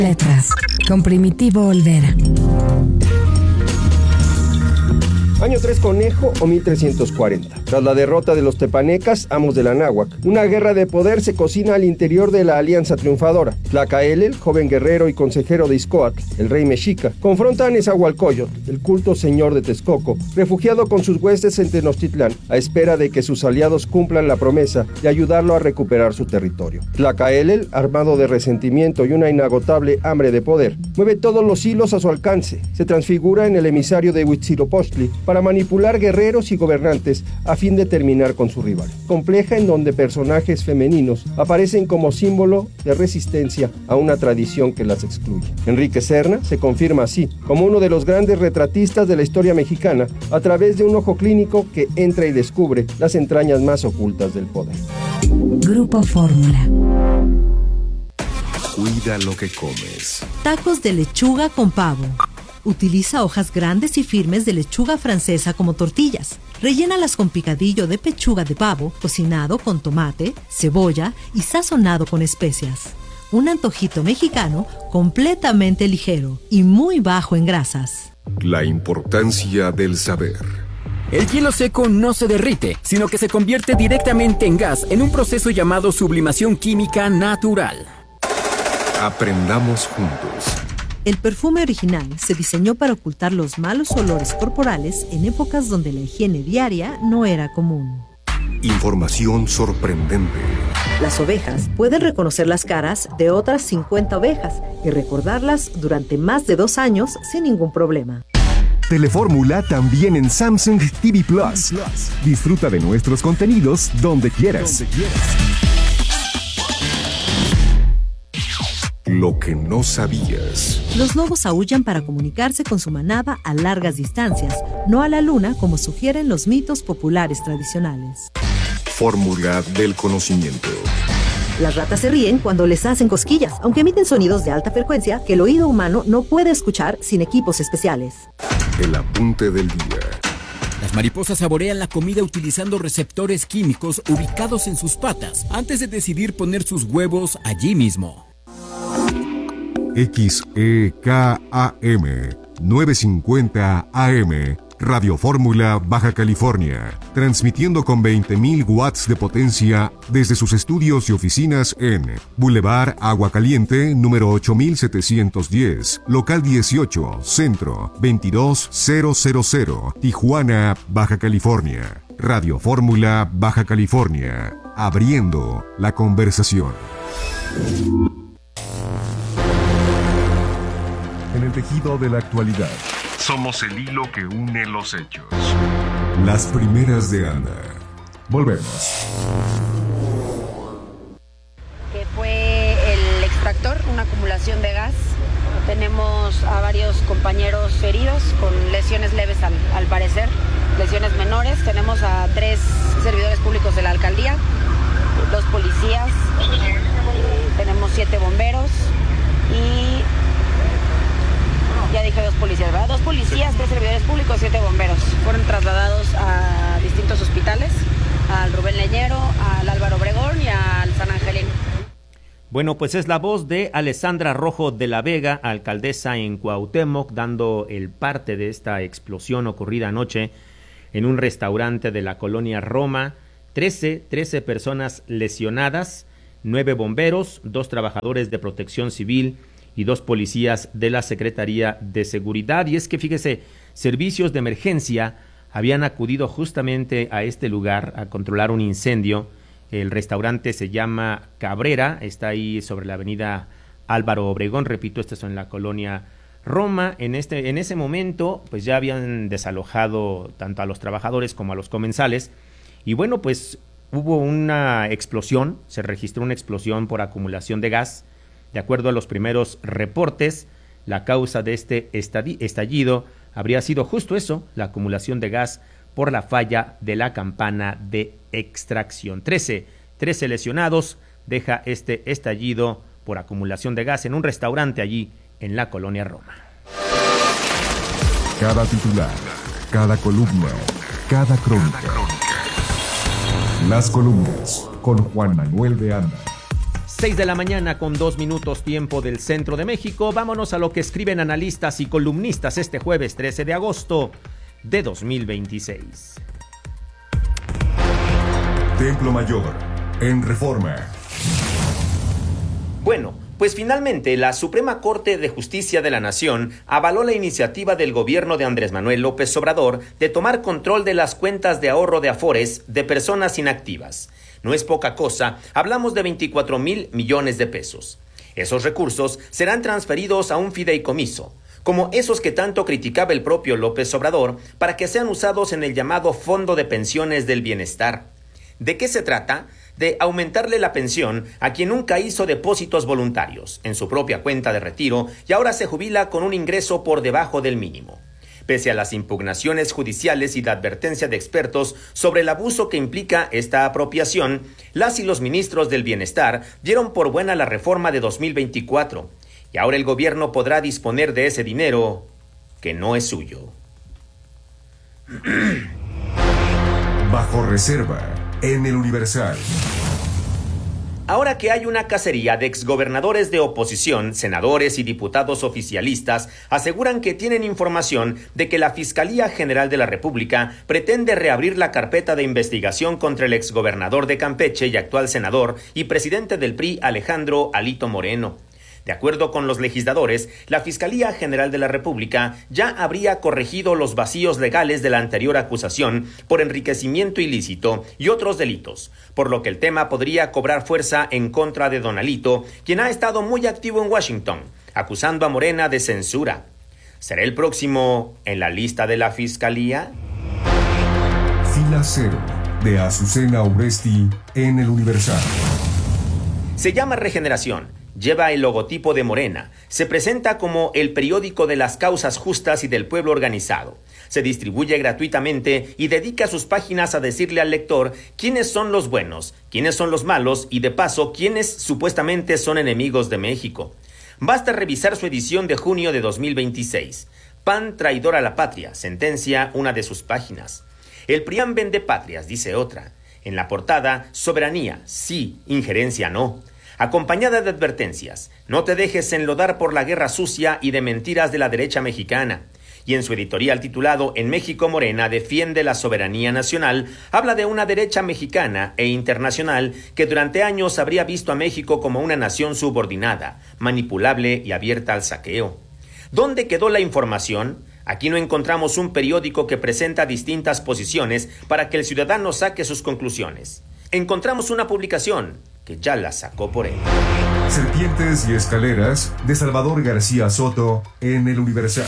Letras, con Primitivo Olvera. Año 3 Conejo o 1340. Tras la derrota de los tepanecas, amos de la náhuac, una guerra de poder se cocina al interior de la alianza triunfadora. Tlacaelel, joven guerrero y consejero de Ixcoatl, el rey mexica, confronta a Nezahualcóyotl, el culto señor de Texcoco, refugiado con sus huestes en Tenochtitlán, a espera de que sus aliados cumplan la promesa de ayudarlo a recuperar su territorio. Tlacaelel, armado de resentimiento y una inagotable hambre de poder, mueve todos los hilos a su alcance. Se transfigura en el emisario de Huitzilopochtli para manipular guerreros y gobernantes a fin de terminar con su rival. Compleja, en donde personajes femeninos aparecen como símbolo de resistencia a una tradición que las excluye. Enrique Serna se confirma así como uno de los grandes retratistas de la historia mexicana a través de un ojo clínico que entra y descubre las entrañas más ocultas del poder. Grupo Fórmula. Cuida lo que comes. Tacos de lechuga con pavo. Utiliza hojas grandes y firmes de lechuga francesa como tortillas. Rellénalas con picadillo de pechuga de pavo, cocinado con tomate, cebolla y sazonado con especias. Un antojito mexicano completamente ligero y muy bajo en grasas. La importancia del saber. El hielo seco no se derrite, sino que se convierte directamente en gas en un proceso llamado sublimación química natural. Aprendamos juntos. El perfume original se diseñó para ocultar los malos olores corporales en épocas donde la higiene diaria no era común. Información sorprendente. Las ovejas pueden reconocer las caras de otras 50 ovejas y recordarlas durante más de 2 años sin ningún problema. Telefórmula también en Samsung TV Plus. Disfruta de nuestros contenidos donde quieras. Lo que no sabías. Los lobos aúllan para comunicarse con su manada a largas distancias, no a la luna como sugieren los mitos populares tradicionales. Fórmula del conocimiento. Las ratas se ríen cuando les hacen cosquillas, aunque emiten sonidos de alta frecuencia que el oído humano no puede escuchar sin equipos especiales. El apunte del día. Las mariposas saborean la comida utilizando receptores químicos ubicados en sus patas antes de decidir poner sus huevos allí mismo. XEKAM 950 AM, Radio Fórmula, Baja California, transmitiendo con 20.000 watts de potencia desde sus estudios y oficinas en Boulevard Agua Caliente, número 8710, local 18, centro 22000, Tijuana, Baja California. Radio Fórmula, Baja California, abriendo la conversación. En el tejido de la actualidad. Somos el hilo que une los hechos. Las primeras de Anda. Volvemos. Que fue el extractor, una acumulación de gas. Tenemos a varios compañeros heridos con lesiones leves al parecer, lesiones menores. Tenemos a 3 servidores públicos de la alcaldía, 2 policías, tenemos 7 bomberos y... Ya dije 2 policías, ¿verdad? 2 policías, 3 servidores públicos, 7 bomberos. Fueron trasladados a distintos hospitales, al Rubén Leñero, al Álvaro Obregón y al San Angelino. Bueno, pues es la voz de Alessandra Rojo de la Vega, alcaldesa en Cuauhtémoc, dando el parte de esta explosión ocurrida anoche en un restaurante de la colonia Roma. 13 personas lesionadas, 9 bomberos, 2 trabajadores de protección civil y 2 policías de la Secretaría de Seguridad. Y es que fíjese, servicios de emergencia habían acudido justamente a este lugar a controlar un incendio. El restaurante se llama Cabrera, está ahí sobre la avenida Álvaro Obregón, repito, esto es en la colonia Roma. En ese momento pues ya habían desalojado tanto a los trabajadores como a los comensales y bueno, pues hubo una explosión, se registró una explosión por acumulación de gas. De acuerdo a los primeros reportes, la causa de este estallido habría sido justo eso, la acumulación de gas por la falla de la campana de extracción. 13 lesionados deja este estallido por acumulación de gas en un restaurante allí en la colonia Roma. Cada titular, cada columna, cada crónica. Las columnas con Juan Manuel de Anda. 6 de la mañana con 2 minutos tiempo del centro de México. Vámonos a lo que escriben analistas y columnistas este jueves 13 de agosto de 2026. Templo Mayor, en Reforma. Bueno, pues finalmente la Suprema Corte de Justicia de la Nación avaló la iniciativa del gobierno de Andrés Manuel López Obrador de tomar control de las cuentas de ahorro de Afores de personas inactivas. No es poca cosa, hablamos de 24,000 millones de pesos. Esos recursos serán transferidos a un fideicomiso, como esos que tanto criticaba el propio López Obrador, para que sean usados en el llamado Fondo de Pensiones del Bienestar. ¿De qué se trata? De aumentarle la pensión a quien nunca hizo depósitos voluntarios en su propia cuenta de retiro y ahora se jubila con un ingreso por debajo del mínimo. Pese a las impugnaciones judiciales y la advertencia de expertos sobre el abuso que implica esta apropiación, las y los ministros del Bienestar dieron por buena la reforma de 2024 y ahora el gobierno podrá disponer de ese dinero que no es suyo. Bajo reserva, en el Universal. Ahora que hay una cacería de exgobernadores de oposición, senadores y diputados oficialistas aseguran que tienen información de que la Fiscalía General de la República pretende reabrir la carpeta de investigación contra el exgobernador de Campeche y actual senador y presidente del PRI, Alejandro Alito Moreno. De acuerdo con los legisladores, la Fiscalía General de la República ya habría corregido los vacíos legales de la anterior acusación por enriquecimiento ilícito y otros delitos, por lo que el tema podría cobrar fuerza en contra de don Alito, quien ha estado muy activo en Washington, acusando a Morena de censura. ¿Será el próximo en la lista de la Fiscalía? Fila Cero, de Azucena Urresti, en el Universal. Se llama Regeneración. Lleva el logotipo de Morena, se presenta como el periódico de las causas justas y del pueblo organizado. Se distribuye gratuitamente y dedica sus páginas a decirle al lector quiénes son los buenos, quiénes son los malos y de paso quiénes supuestamente son enemigos de México. Basta revisar su edición de junio de 2026. PAN traidor a la patria, sentencia una de sus páginas. El PRIAN vende patrias, dice otra. En la portada, soberanía, sí, injerencia no. Acompañada de advertencias, no te dejes enlodar por la guerra sucia y de mentiras de la derecha mexicana. Y en su editorial titulado En México Morena defiende la soberanía nacional, habla de una derecha mexicana e internacional que durante años habría visto a México como una nación subordinada, manipulable y abierta al saqueo. ¿Dónde quedó la información? Aquí no encontramos un periódico que presenta distintas posiciones para que el ciudadano saque sus conclusiones. Encontramos una publicación que ya la sacó por él. Serpientes y escaleras, de Salvador García Soto, en el Universal.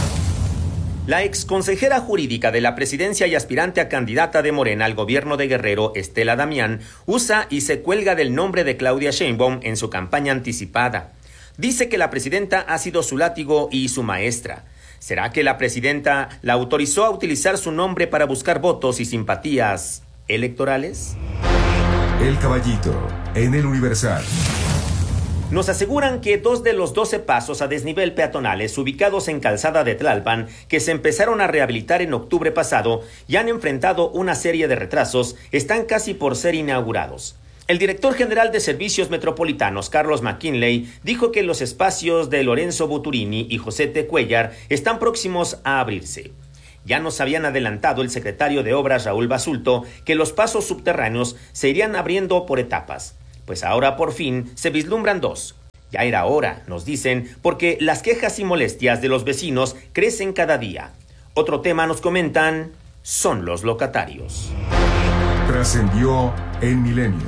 La exconsejera jurídica de la presidencia y aspirante a candidata de Morena al gobierno de Guerrero, Estela Damián, usa y se cuelga del nombre de Claudia Sheinbaum en su campaña anticipada. Dice que la presidenta ha sido su látigo y su maestra. ¿Será que la presidenta la autorizó a utilizar su nombre para buscar votos y simpatías electorales? El Caballito, en el Universal. Nos aseguran que 2 de los 12 pasos a desnivel peatonales ubicados en Calzada de Tlalpan, que se empezaron a rehabilitar en octubre pasado y han enfrentado una serie de retrasos, están casi por ser inaugurados. El director general de Servicios Metropolitanos, Carlos McKinley, dijo que los espacios de Lorenzo Buturini y José T. Cuellar están próximos a abrirse. Ya nos habían adelantado el secretario de Obras, Raúl Basulto, que los pasos subterráneos se irían abriendo por etapas. Pues ahora por fin se vislumbran 2. Ya era hora, nos dicen, porque las quejas y molestias de los vecinos crecen cada día. Otro tema, nos comentan, son los locatarios. Trascendió en Milenio.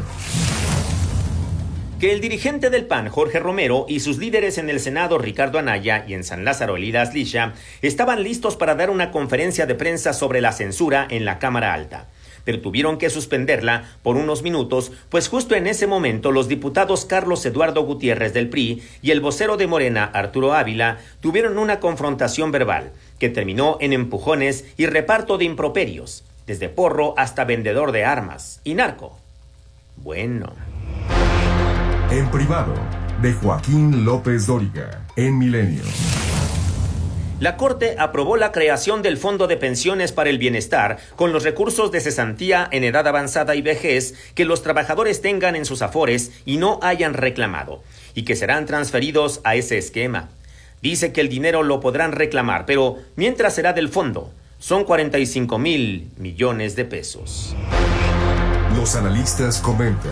Que el dirigente del PAN, Jorge Romero, y sus líderes en el Senado, Ricardo Anaya, y en San Lázaro, Elidas Lisha, estaban listos para dar una conferencia de prensa sobre la censura en la Cámara Alta. Pero tuvieron que suspenderla por unos minutos, pues justo en ese momento los diputados Carlos Eduardo Gutiérrez del PRI y el vocero de Morena, Arturo Ávila, tuvieron una confrontación verbal que terminó en empujones y reparto de improperios, desde porro hasta vendedor de armas y narco. Bueno. En privado, de Joaquín López Dóriga, en Milenio. La Corte aprobó la creación del Fondo de Pensiones para el Bienestar con los recursos de cesantía en edad avanzada y vejez que los trabajadores tengan en sus afores y no hayan reclamado, y que serán transferidos a ese esquema. Dice que el dinero lo podrán reclamar, pero mientras será del fondo, son 45,000 millones de pesos. Los analistas comentan.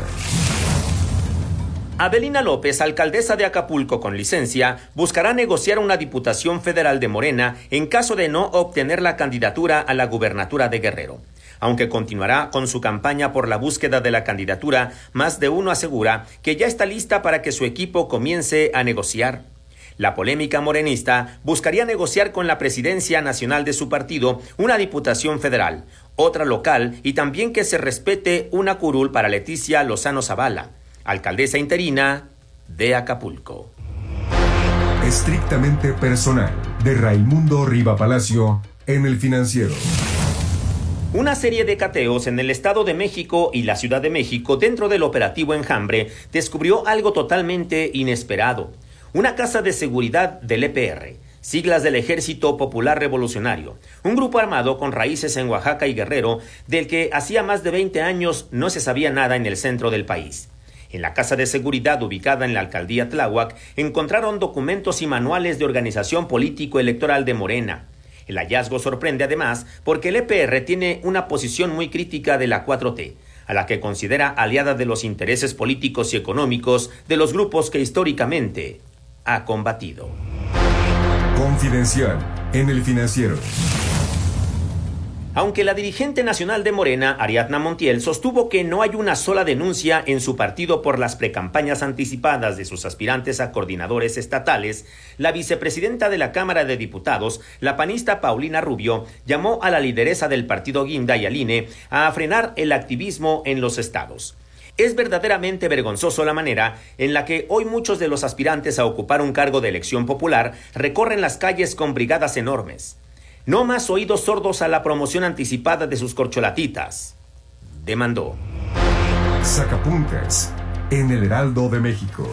Avelina López, alcaldesa de Acapulco con licencia, buscará negociar una diputación federal de Morena en caso de no obtener la candidatura a la gubernatura de Guerrero. Aunque continuará con su campaña por la búsqueda de la candidatura, más de uno asegura que ya está lista para que su equipo comience a negociar. La polémica morenista buscaría negociar con la presidencia nacional de su partido una diputación federal, otra local y también que se respete una curul para Leticia Lozano Zavala, alcaldesa interina de Acapulco. Estrictamente personal, de Raimundo Riva Palacio, en El Financiero. Una serie de cateos en el Estado de México y la Ciudad de México dentro del operativo Enjambre descubrió algo totalmente inesperado. Una casa de seguridad del EPR, siglas del Ejército Popular Revolucionario, un grupo armado con raíces en Oaxaca y Guerrero, del que hacía más de 20 años no se sabía nada en el centro del país. En la casa de seguridad ubicada en la alcaldía Tláhuac encontraron documentos y manuales de organización político-electoral de Morena. El hallazgo sorprende además porque el EPR tiene una posición muy crítica de la 4T, a la que considera aliada de los intereses políticos y económicos de los grupos que históricamente ha combatido. Confidencial, en El Financiero. Aunque la dirigente nacional de Morena, Ariadna Montiel, sostuvo que no hay una sola denuncia en su partido por las precampañas anticipadas de sus aspirantes a coordinadores estatales, la vicepresidenta de la Cámara de Diputados, la panista Paulina Rubio, llamó a la lideresa del partido Guinda y al INE a frenar el activismo en los estados. Es verdaderamente vergonzoso la manera en la que hoy muchos de los aspirantes a ocupar un cargo de elección popular recorren las calles con brigadas enormes. No más oídos sordos a la promoción anticipada de sus corcholatitas, demandó. Sacapuntas, en El Heraldo de México.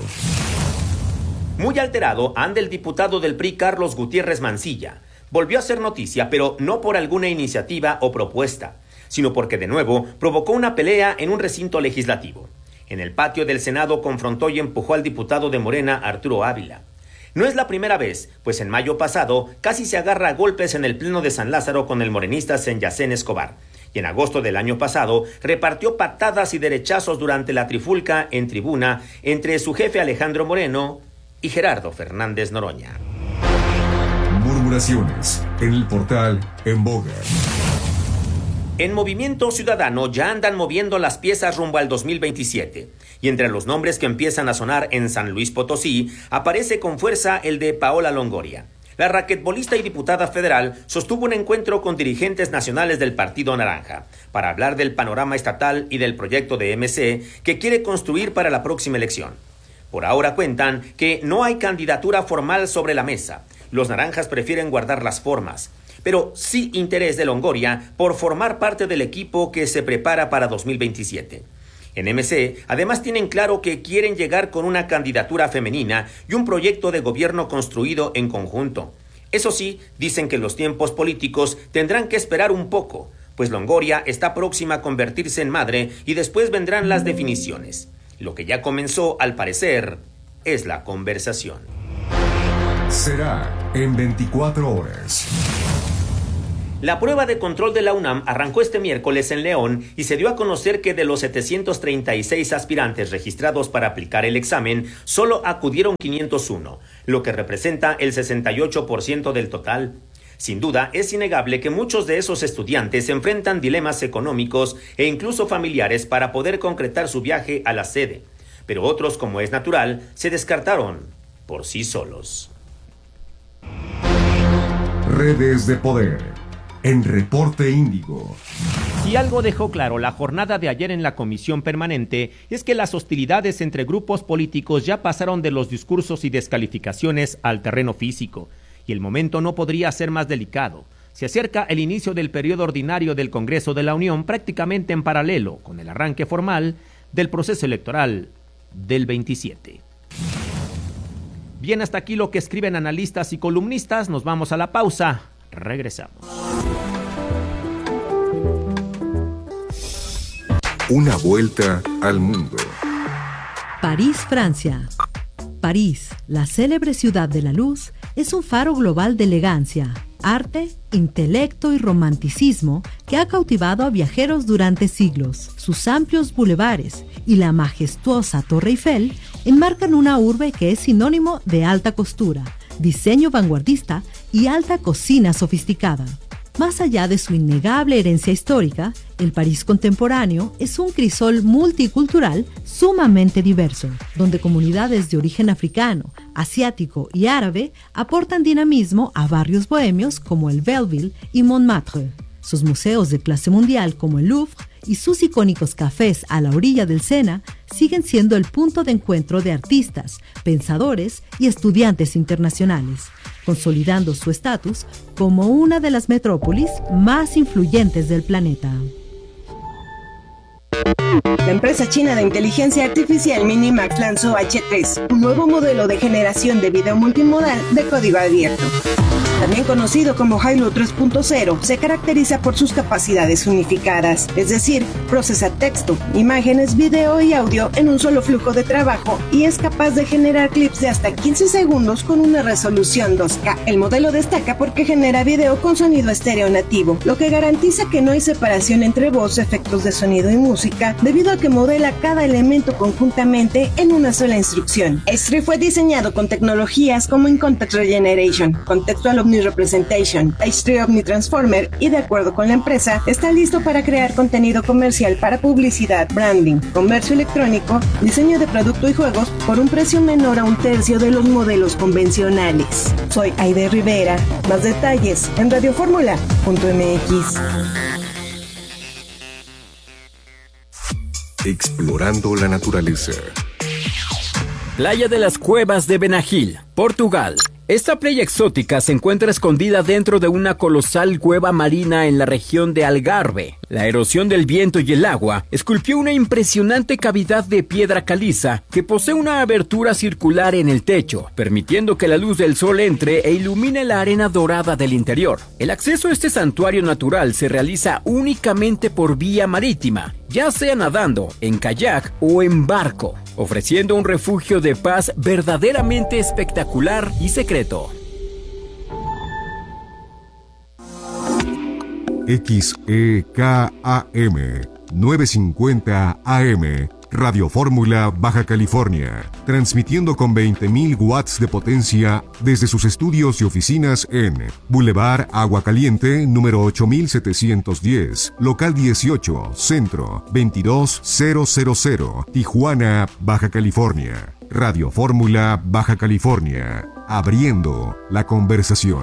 Muy alterado anda el diputado del PRI Carlos Gutiérrez Mancilla. Volvió a ser noticia, pero no por alguna iniciativa o propuesta, sino porque de nuevo provocó una pelea en un recinto legislativo. En el patio del Senado confrontó y empujó al diputado de Morena, Arturo Ávila. No es la primera vez, pues en mayo pasado casi se agarra a golpes en el Pleno de San Lázaro con el morenista Senyacén Escobar, y en agosto del año pasado repartió patadas y derechazos durante la trifulca en tribuna entre su jefe Alejandro Moreno y Gerardo Fernández Noroña. Murmuraciones, en el portal En Boga. En Movimiento Ciudadano ya andan moviendo las piezas rumbo al 2027, y entre los nombres que empiezan a sonar en San Luis Potosí, aparece con fuerza el de Paola Longoria. La raquetbolista y diputada federal sostuvo un encuentro con dirigentes nacionales del Partido Naranja para hablar del panorama estatal y del proyecto de MC que quiere construir para la próxima elección. Por ahora cuentan que no hay candidatura formal sobre la mesa. Los naranjas prefieren guardar las formas, pero sí interés de Longoria por formar parte del equipo que se prepara para 2027. En MC, además tienen claro que quieren llegar con una candidatura femenina y un proyecto de gobierno construido en conjunto. Eso sí, dicen que los tiempos políticos tendrán que esperar un poco, pues Longoria está próxima a convertirse en madre y después vendrán las definiciones. Lo que ya comenzó, al parecer, es la conversación. Será en 24 horas. La prueba de control de la UNAM arrancó este miércoles en León y se dio a conocer que de los 736 aspirantes registrados para aplicar el examen, solo acudieron 501, lo que representa el 68% del total. Sin duda, es innegable que muchos de esos estudiantes enfrentan dilemas económicos e incluso familiares para poder concretar su viaje a la sede, pero otros, como es natural, se descartaron por sí solos. Redes de poder. En Reporte Índigo. Si algo dejó claro la jornada de ayer en la comisión permanente es que las hostilidades entre grupos políticos ya pasaron de los discursos y descalificaciones al terreno físico, y el momento no podría ser más delicado. Se acerca el inicio del periodo ordinario del Congreso de la Unión prácticamente en paralelo con el arranque formal del proceso electoral del 27. Bien, hasta aquí lo que escriben analistas y columnistas. Nos vamos a la pausa. Regresamos. Una vuelta al mundo. París, Francia. París, la célebre ciudad de la luz, es un faro global de elegancia, arte, intelecto y romanticismo que ha cautivado a viajeros durante siglos. Sus amplios bulevares y la majestuosa Torre Eiffel enmarcan una urbe que es sinónimo de alta costura, diseño vanguardista y alta cocina sofisticada. Más allá de su innegable herencia histórica, el París contemporáneo es un crisol multicultural sumamente diverso, donde comunidades de origen africano, asiático y árabe aportan dinamismo a barrios bohemios como el Belleville y Montmartre. Sus museos de clase mundial como el Louvre y sus icónicos cafés a la orilla del Sena siguen siendo el punto de encuentro de artistas, pensadores y estudiantes internacionales, consolidando su estatus como una de las metrópolis más influyentes del planeta. La empresa china de inteligencia artificial Minimax lanzó H3, un nuevo modelo de generación de video multimodal de código abierto. También conocido como Hailuo 3.0, se caracteriza por sus capacidades unificadas, es decir, procesa texto, imágenes, video y audio en un solo flujo de trabajo y es capaz de generar clips de hasta 15 segundos con una resolución 2K. El modelo destaca porque genera video con sonido estéreo nativo, lo que garantiza que no hay separación entre voz, efectos de sonido y música, debido a que modela cada elemento conjuntamente en una sola instrucción. H3 fue diseñado con tecnologías como In-Context Regeneration, Contextual Omni-Representation, H3 Omni-Transformer y, de acuerdo con la empresa, está listo para crear contenido comercial para publicidad, branding, comercio electrónico, diseño de producto y juegos por un precio menor a un tercio de los modelos convencionales. Soy Aide Rivera. Más detalles en radioformula.mx. Explorando la naturaleza. Playa de las Cuevas de Benagil, Portugal. Esta playa exótica se encuentra escondida dentro de una colosal cueva marina en la región de Algarve. La erosión del viento y el agua esculpió una impresionante cavidad de piedra caliza que posee una abertura circular en el techo, permitiendo que la luz del sol entre e ilumine la arena dorada del interior. El acceso a este santuario natural se realiza únicamente por vía marítima, ya sea nadando, en kayak o en barco, ofreciendo un refugio de paz verdaderamente espectacular y secreto. XEKAM 950 AM, Radio Fórmula, Baja California, transmitiendo con 20.000 watts de potencia desde sus estudios y oficinas en Boulevard Agua Caliente, número 8710, local 18, centro, 22000, Tijuana, Baja California. Radio Fórmula, Baja California, abriendo la conversación.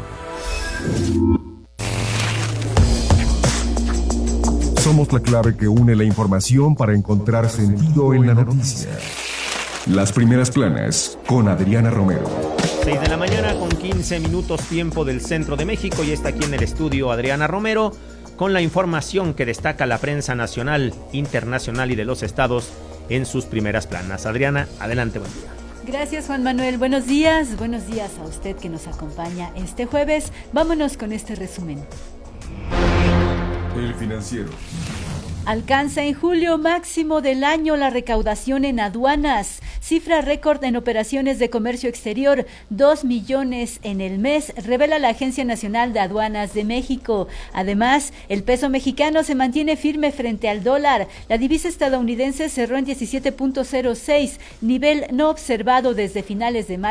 Somos la clave que une la información para encontrar sentido en la noticia. Las primeras planas con Adriana Romero. 6 de la mañana con 15 minutos tiempo del centro de México y está aquí en el estudio Adriana Romero con la información que destaca la prensa nacional, internacional y de los estados en sus primeras planas. Adriana, adelante, buen día. Gracias, Juan Manuel. Buenos días a usted que nos acompaña este jueves. Vámonos con este resumen. El Financiero. Alcanza en julio máximo del año la recaudación en aduanas. Cifra récord en operaciones de comercio exterior, 2 millones en el mes, revela la Agencia Nacional de Aduanas de México. Además, el peso mexicano se mantiene firme frente al dólar. La divisa estadounidense cerró en 17.06, nivel no observado desde finales de mayo